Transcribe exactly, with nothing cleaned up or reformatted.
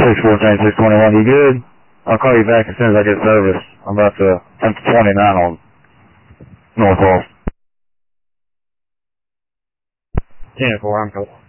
six fourteen, six twenty-one, you good? I'll call you back as soon as I get service. I'm about to, I'm twenty-nine on Northwest. ten four, I'm cool.